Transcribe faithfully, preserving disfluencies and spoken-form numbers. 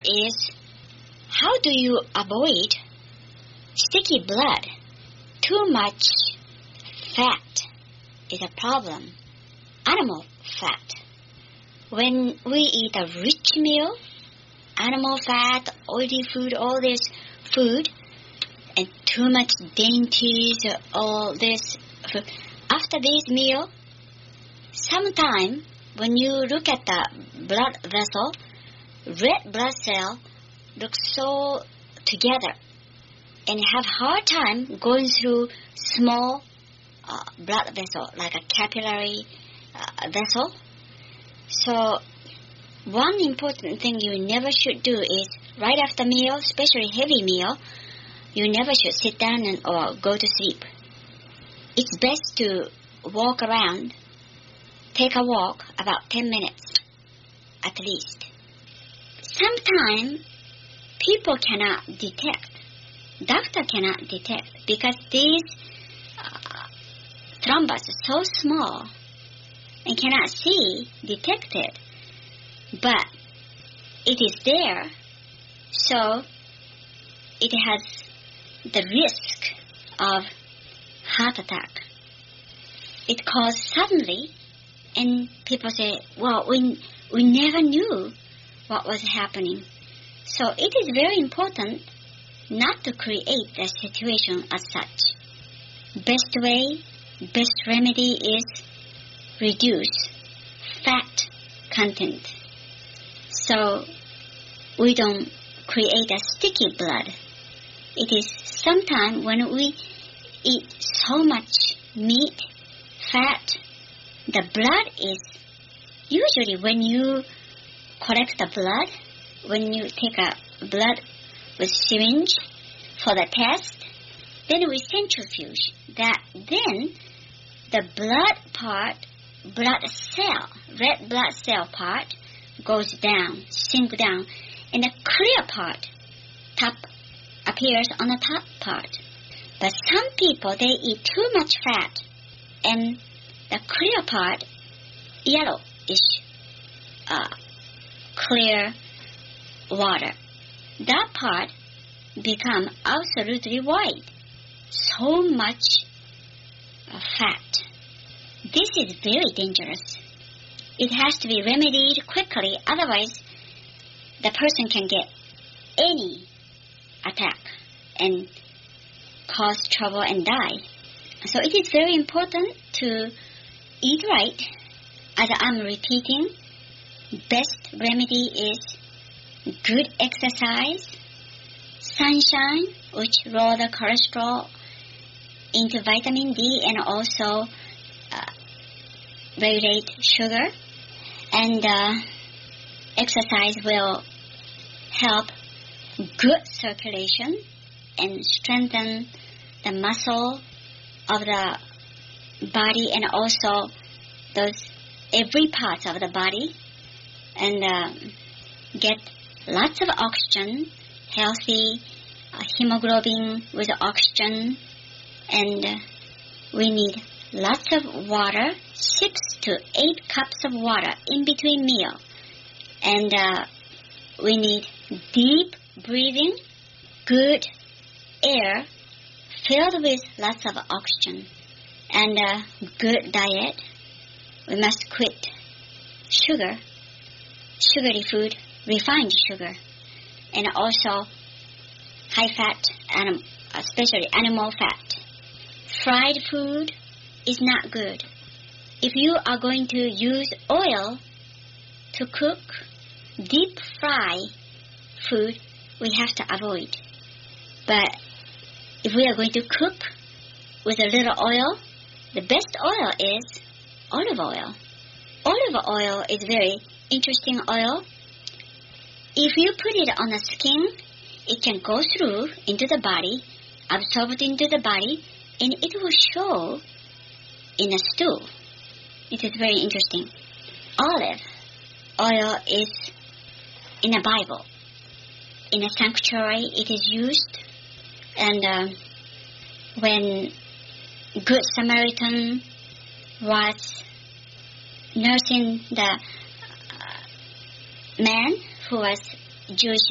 is, how do you avoid sticky blood? Too much fat is a problem. Animal fat. When we eat a rich meal, animal fat, oily food, all this food, and too much dainties, all this food. After this meal, sometime when you look at the blood vessel, red blood cell looks so together and have hard time going through small uh, blood vessel, like a capillary uh, vessel. So one important thing you never should do is right after meal, especially heavy meal, you never should sit down and, or go to sleep. It's best to walk around, take a walk about ten minutes at least. Sometimes people cannot detect, doctor cannot detect, because these uh, thrombus are so small and cannot see detected, but it is there, so it has the risk of heart attack. It caused suddenly, and people say, well, we, we never knew what was happening. So it is very important not to create a situation as such. Best way, best remedy is reduce fat content. So we don't create a sticky blood. It is sometime when we eat so much meat, fat, the blood is usually when you collect the blood, when you take a blood with syringe for the test, then we centrifuge that. Then the blood part, blood cell, red blood cell part goes down, sink down, and the clear part top appears on the top part. But some people, they eat too much fat, and the clear part, yellowish, uh, clear water. That part become absolutely white. So much uh, fat. This is very dangerous. It has to be remedied quickly, otherwise the person can get any attack and cause trouble and die. So it is very important to eat right. As I'm repeating, best remedy is good exercise, sunshine, which lower the cholesterol into vitamin D and also uh, regulate sugar. And uh, exercise will help good circulation and strengthen the muscle of the body and also those every part of the body, and uh, get lots of oxygen, healthy uh, hemoglobin with oxygen, and uh, we need lots of water, six to eight cups of water in between meal, and uh, we need deep breathing, good air filled with lots of oxygen, and uh, good diet. We must quit sugar, sugary food, refined sugar, and also high fat, anim- especially animal fat. Fried food is not good. If you are going to use oil to cook, deep fry food, we have to avoid. But if we are going to cook with a little oil, the best oil is olive oil. Olive oil is very interesting oil. If you put it on the skin, it can go through into the body, absorbed into the body, and it will show in a stool. It is very interesting. Olive oil is in the Bible. In a sanctuary, it is used, and uh, when Good Samaritan was nursing the uh, man who was Jewish